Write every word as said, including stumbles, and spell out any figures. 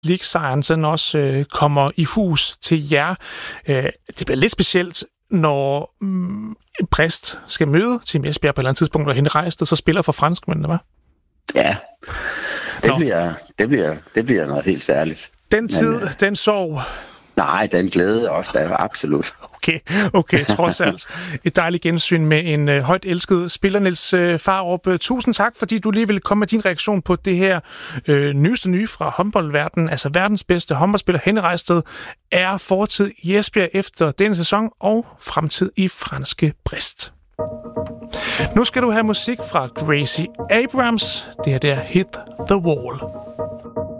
League-sejren sådan også øh, kommer i hus til jer. Øh, det bliver lidt specielt, når mm, Brest skal møde Team Esbjerg på et eller andet tidspunkt, og henrejst, og så spiller for franskmændene, hva'? Ja, det bliver, det, bliver, det bliver noget helt særligt. Den tid, Men, den sorg. Nej, den glæde også, der er absolut. Okay, okay, trods alt. Et dejligt gensyn med en øh, højt elsket spiller, Niels øh, Farup. Tusind tak, fordi du lige vil komme med din reaktion på det her øh, nyeste nye fra håndboldverdenen. Altså verdens bedste håndboldspiller Henning Reisted er fortid i Esbjerg efter denne sæson og fremtid i franske Brest. Nu skal du have musik fra Gracie Abrams. Det her der Hit the Wall.